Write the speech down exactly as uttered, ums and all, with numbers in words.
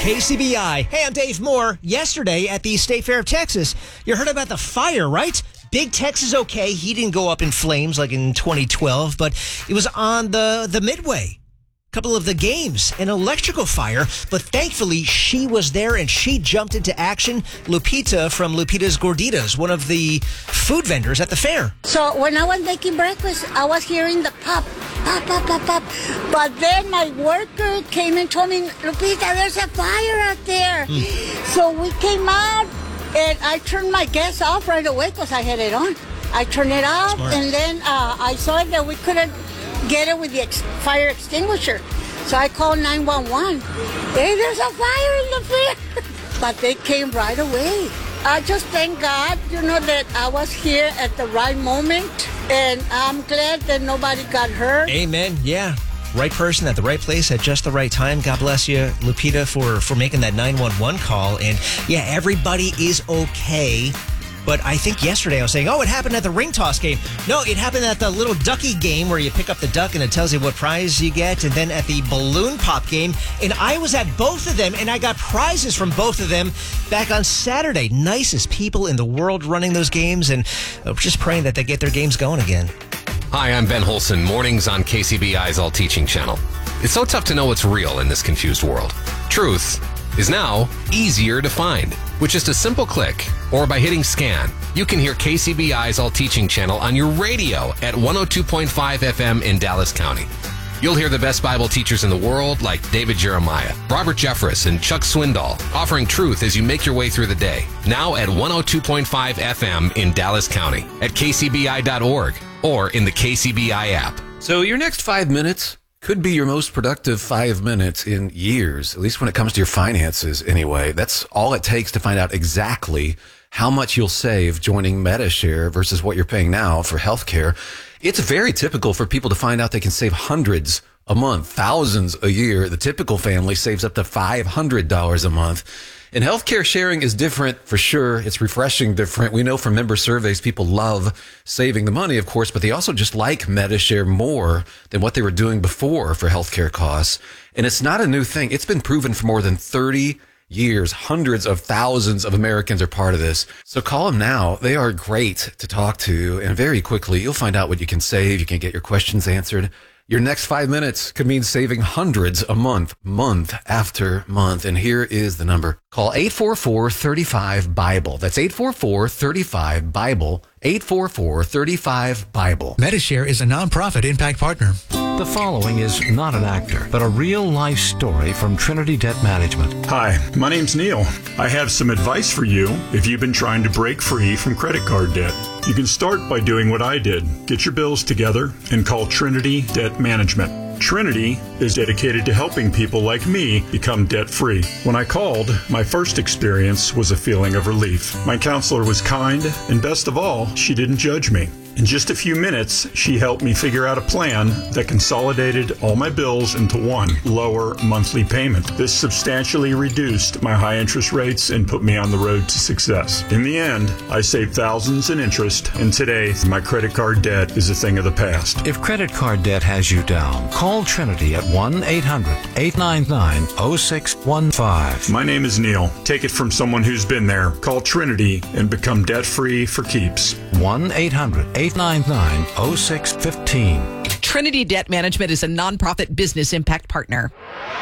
K C B I. Hey, I'm Dave Moore. Yesterday at the State Fair of Texas, you heard about the fire, right? Big Tex is okay. He didn't go up in flames like in twenty twelve, but it was on the, the Midway. Couple of the games, an electrical fire, but thankfully she was there and she jumped into action. Lupita from Lupita's Gorditas, one of the food vendors at the fair. So when I was making breakfast, I was hearing the pop, pop, pop, pop, pop. But then my worker came and told me, Lupita, there's a fire out there. Mm. So we came out and I turned my gas off right away because I had it on. I turned it off. Smart. And then uh, I saw that we couldn't get it with the ex- fire extinguisher. So I called nine one one. Hey, there's a fire in the fair. But they came right away. I just thank God, you know, that I was here at the right moment. And I'm glad that nobody got hurt. Amen. Yeah. Right person at the right place at just the right time. God bless you, Lupita, for, for making that nine one one call. And yeah, everybody is okay. But I think yesterday I was saying, oh, it happened at the ring toss game. No, it happened at the little ducky game where you pick up the duck and it tells you what prize you get. And then at the balloon pop game. And I was at both of them and I got prizes from both of them back on Saturday. Nicest people in the world running those games. And we're just praying that they get their games going again. Hi, I'm Ben Holson, mornings on K C B I's All Teaching channel. It's so tough to know what's real in this confused world. Truth is now easier to find. With just a simple click or by hitting scan, you can hear K C B I's All Teaching channel on your radio at one oh two point five F M in Dallas County. You'll hear the best Bible teachers in the world like David Jeremiah, Robert Jeffress, and Chuck Swindoll offering truth as you make your way through the day. Now at one oh two point five F M in Dallas County, at K C B I dot org, or in the K C B I app. So your next five minutes could be your most productive five minutes in years, at least when it comes to your finances anyway. That's all it takes to find out exactly how much you'll save joining Medi-Share versus what you're paying now for healthcare. It's very typical for people to find out they can save hundreds a month, thousands a year. The typical family saves up to five hundred dollars a month. And healthcare sharing is different for sure. It's refreshing different. We know from member surveys, people love saving the money, of course, but they also just like Medi-Share more than what they were doing before for healthcare costs. And it's not a new thing. It's been proven for more than thirty years. Hundreds of thousands of Americans are part of this. So call them now. They are great to talk to. And very quickly, you'll find out what you can save. You can get your questions answered. Your next five minutes could mean saving hundreds a month, month after month. And here is the number. Call eight four four, three five, BIBLE. That's eight four four, three five, BIBLE. eight four four, three five, BIBLE. Medi-Share is a nonprofit impact partner. The following is not an actor, but a real-life story from Trinity Debt Management. Hi, my name's Neil. I have some advice for you if you've been trying to break free from credit card debt. You can start by doing what I did. Get your bills together and call Trinity Debt Management. Trinity is dedicated to helping people like me become debt-free. When I called, my first experience was a feeling of relief. My counselor was kind, and best of all, she didn't judge me. In just a few minutes, she helped me figure out a plan that consolidated all my bills into one lower monthly payment. This substantially reduced my high interest rates and put me on the road to success. In the end, I saved thousands in interest, and today, my credit card debt is a thing of the past. If credit card debt has you down, call Trinity at one eight hundred, eight nine nine, oh six one five. My name is Neil. Take it from someone who's been there. Call Trinity and become debt-free for keeps. one eight hundred, eight nine nine, oh six one five. Trinity Debt Management is a nonprofit business impact partner.